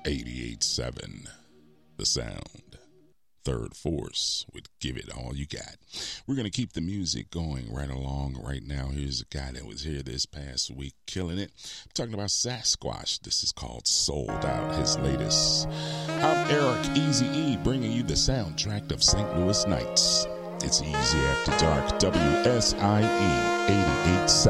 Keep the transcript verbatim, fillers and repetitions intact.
eighty-eight seven, The Sound. Third Force would Give It All You Got. We're going to keep the music going right along right now. Here's a guy that was here this past week killing it. I'm talking about Sasquatch. This is called Sold Out, his latest. I'm Eric Easy-E, bringing you the soundtrack of Saint Louis Nights. It's Easy After Dark, W S I E eighty-eight seven.